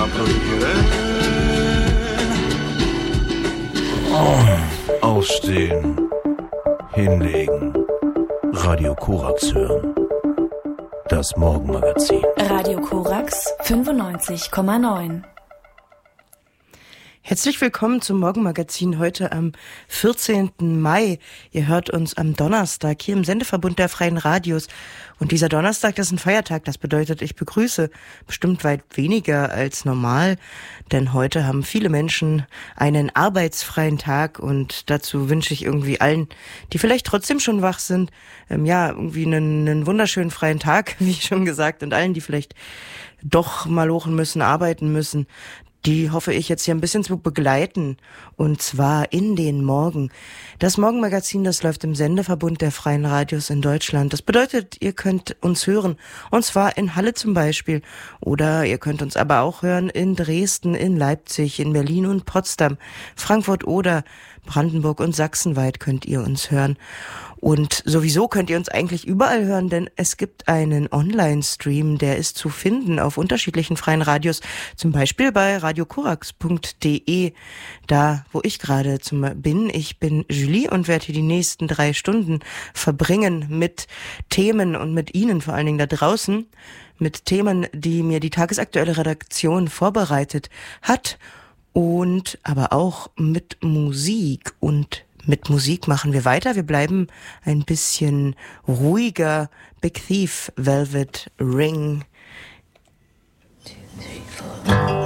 applaudieren. Oh, aufstehen, hinlegen, Radio Korax hören. Das Morgenmagazin. Radio Korax 95,9. Herzlich willkommen zum Morgenmagazin heute am 14. Mai. Ihr hört uns am Donnerstag hier im Sendeverbund der Freien Radios. Und dieser Donnerstag, das ist ein Feiertag. Das bedeutet, ich begrüße bestimmt weit weniger als normal. Denn heute haben viele Menschen einen arbeitsfreien Tag. Und dazu wünsche ich irgendwie allen, die vielleicht trotzdem schon wach sind, irgendwie einen wunderschönen freien Tag, wie schon gesagt. Und allen, die vielleicht doch malochen müssen, arbeiten müssen, die hoffe ich jetzt hier ein bisschen zu begleiten, und zwar in den Morgen. Das Morgenmagazin, das läuft im Sendeverbund der Freien Radios in Deutschland. Das bedeutet, ihr könnt uns hören, und zwar in Halle zum Beispiel, oder ihr könnt uns aber auch hören in Dresden, in Leipzig, in Berlin und Potsdam, Frankfurt oder Brandenburg und Sachsenweit könnt ihr uns hören. Und sowieso könnt ihr uns eigentlich überall hören, denn es gibt einen Online-Stream, der ist zu finden auf unterschiedlichen freien Radios, zum Beispiel bei radiokorax.de, da wo ich gerade bin. Ich bin Julie und werde hier die nächsten 3 Stunden verbringen mit Themen und mit Ihnen vor allen Dingen da draußen, mit Themen, die mir die tagesaktuelle Redaktion vorbereitet hat, und aber auch mit Musik. Und mit Musik machen wir weiter. Wir bleiben ein bisschen ruhiger. Big Thief, Velvet Ring. 2, 3, 4.